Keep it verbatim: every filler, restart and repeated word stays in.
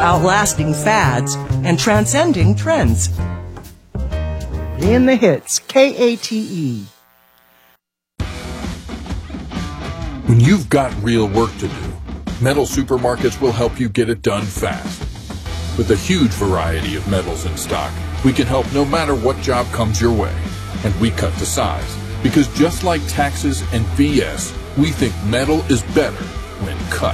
outlasting fads and transcending trends. In the hits, K A T E. When you've got real work to do, Metal Supermarkets will help you get it done fast. With a huge variety of metals in stock, we can help no matter what job comes your way. And we cut to size, because just like taxes and V S, we think metal is better when cut.